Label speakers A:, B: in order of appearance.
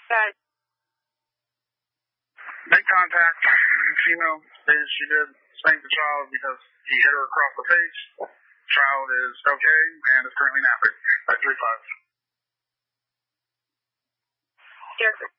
A: Guys.
B: Make contact. Female stated she did spank the child because he hit her across the face. Child is okay and is currently napping at 3-5.
A: Yes.